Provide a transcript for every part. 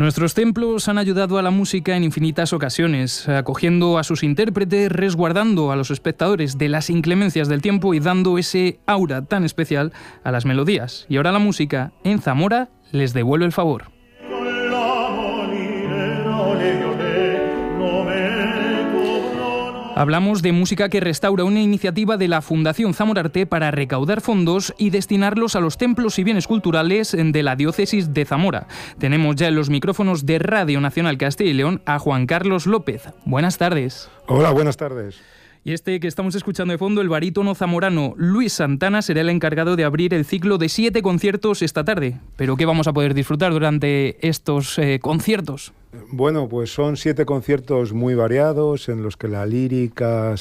Nuestros templos han ayudado a la música en infinitas ocasiones, acogiendo a sus intérpretes, resguardando a los espectadores de las inclemencias del tiempo y dando ese aura tan especial a las melodías. Y ahora la música en Zamora les devuelve el favor. Hablamos de Música que Restaura, una iniciativa de la Fundación Zamorarte para recaudar fondos y destinarlos a los templos y bienes culturales de la diócesis de Zamora. Tenemos ya en los micrófonos de Radio Nacional Castilla y León a Juan Carlos López. Buenas tardes. Hola, buenas tardes. Y este que estamos escuchando de fondo, el barítono zamorano Luis Santana, será el encargado de abrir el ciclo de 7 conciertos esta tarde. ¿Pero qué vamos a poder disfrutar durante estos conciertos? Bueno, pues son 7 conciertos muy variados en los que la lírica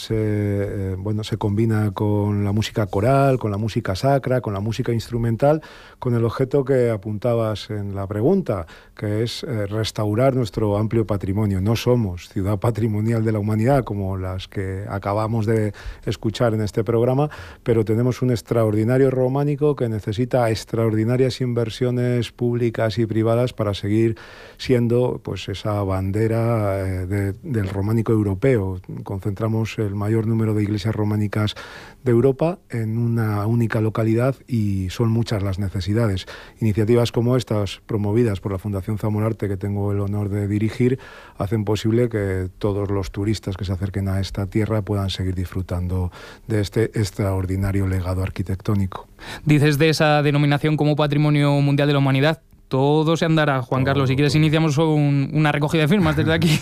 se combina con la música coral, con la música sacra, con la música instrumental, con el objeto que apuntabas en la pregunta, que es restaurar nuestro amplio patrimonio. No somos ciudad patrimonial de la humanidad como las que acabamos de escuchar en este programa, pero tenemos un extraordinario románico que necesita extraordinarias inversiones públicas y privadas para seguir siendo pues esa bandera del románico europeo. Concentramos el mayor número de iglesias románicas de Europa en una única localidad y son muchas las necesidades. Iniciativas como estas, promovidas por la Fundación Zamorarte, que tengo el honor de dirigir, hacen posible que todos los turistas que se acerquen a esta tierra puedan seguir disfrutando de este extraordinario legado arquitectónico. Dices de esa denominación como Patrimonio Mundial de la Humanidad. Todo se andará, Juan Carlos. Si quieres, iniciamos una recogida de firmas desde aquí.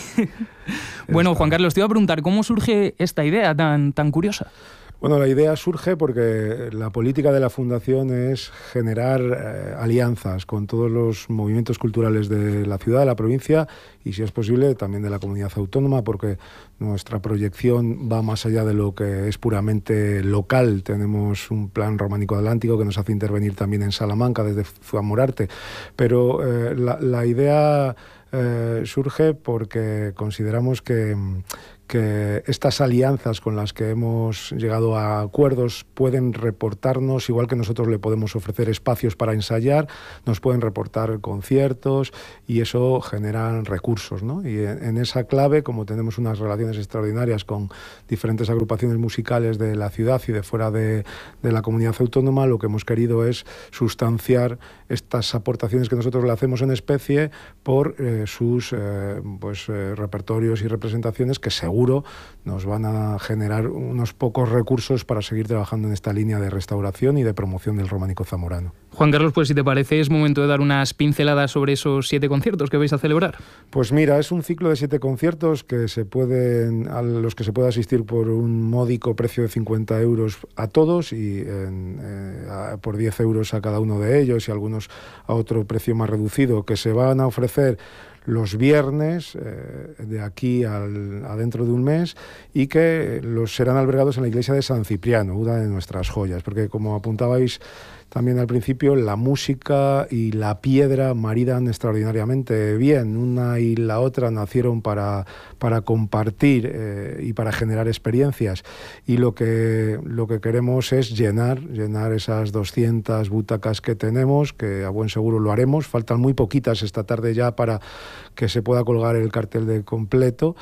Bueno, Juan Carlos, te iba a preguntar, ¿cómo surge esta idea tan curiosa? Bueno, la idea surge porque la política de la Fundación es generar alianzas con todos los movimientos culturales de la ciudad, de la provincia y, si es posible, también de la comunidad autónoma, porque nuestra proyección va más allá de lo que es puramente local. Tenemos un plan románico atlántico que nos hace intervenir también en Salamanca desde Zamorarte, pero la idea surge porque consideramos que estas alianzas con las que hemos llegado a acuerdos pueden reportarnos, igual que nosotros le podemos ofrecer espacios para ensayar, nos pueden reportar conciertos y eso genera recursos, ¿no? Y en esa clave, como tenemos unas relaciones extraordinarias con diferentes agrupaciones musicales de la ciudad y de fuera de la comunidad autónoma, lo que hemos querido es sustanciar estas aportaciones que nosotros le hacemos en especie por sus repertorios y representaciones que seguro nos van a generar unos pocos recursos para seguir trabajando en esta línea de restauración y de promoción del románico zamorano. Juan Carlos, pues si te parece, es momento de dar unas pinceladas sobre esos 7 conciertos que vais a celebrar. Pues mira, es un ciclo de 7 conciertos a los que se puede asistir por un módico precio de 50 euros a todos y por 10 euros a cada uno de ellos y algunos a otro precio más reducido, que se van a ofrecer los viernes de aquí a dentro de un mes y que los serán albergados en la iglesia de San Cipriano, una de nuestras joyas, porque como apuntabais también al principio, la música y la piedra maridan extraordinariamente bien. Una y la otra nacieron para compartir y para generar experiencias. Y lo que queremos es llenar esas 200 butacas que tenemos, que a buen seguro lo haremos. Faltan muy poquitas esta tarde ya para que se pueda colgar el cartel de completo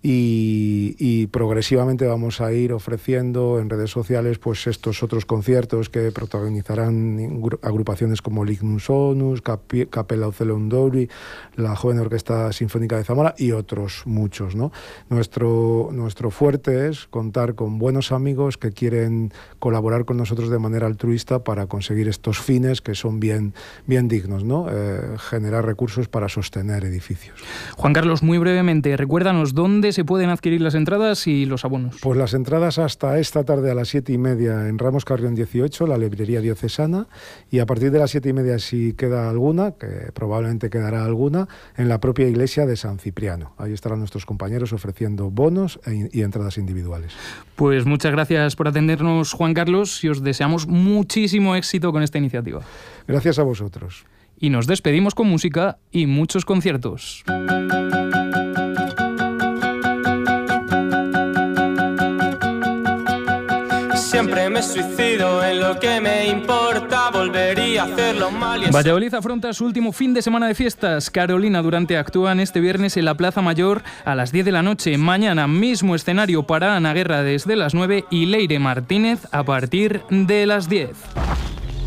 y progresivamente vamos a ir ofreciendo en redes sociales pues estos otros conciertos que protagonizarán agrupaciones como Lignus Onus, Capella Ocelon Douri, la Joven Orquesta Sinfónica de Zamora y otros muchos, ¿no? Nuestro fuerte es contar con buenos amigos que quieren colaborar con nosotros de manera altruista para conseguir estos fines que son bien dignos, ¿no? Generar recursos para sostener edificios. Juan Carlos, muy brevemente, recuérdanos dónde se pueden adquirir las entradas y los abonos. Pues las entradas hasta esta tarde a las 7:30 en Ramos Carrión 18, la librería diocesana, y a partir de las 7:30, si queda alguna, que probablemente quedará alguna, en la propia iglesia de San Cipriano. Ahí estarán nuestros compañeros ofreciendo bonos y entradas individuales. Pues muchas gracias por atendernos, Juan Carlos, y os deseamos muchísimo éxito con esta iniciativa. Gracias a vosotros. Y nos despedimos con música y muchos conciertos. Se siempre me suicido en lo que me importa, volvería a hacerlo mal. Valladolid afronta su último fin de semana de fiestas. Carolina Durante actúan este viernes en la Plaza Mayor a las 10 de la noche. Mañana mismo escenario para Ana Guerra desde las 9 y Leire Martínez a partir de las 10.